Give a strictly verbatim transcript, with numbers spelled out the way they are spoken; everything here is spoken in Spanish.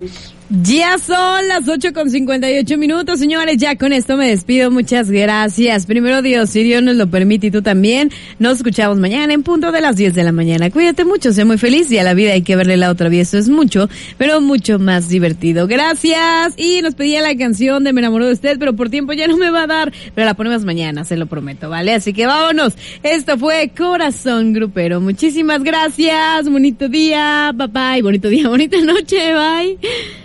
Ya son las ocho con cincuenta y ocho minutos, señores. Ya con esto me despido. Muchas gracias. Primero Dios, si Dios nos lo permite y tú también. Nos escuchamos mañana en punto de las diez de la mañana. Cuídate mucho, sé muy feliz y a la vida hay que verle la otra vez. Eso es mucho, pero mucho más divertido. Gracias. Y nos pedía la canción de Me enamoró de usted, pero por tiempo ya no me va a dar. Pero la ponemos mañana, se lo prometo, ¿vale? Así que vámonos. Esto fue Corazón Grupero. Muchísimas gracias. Bonito día. Bye bye. Bonito día, bonita noche. Bye.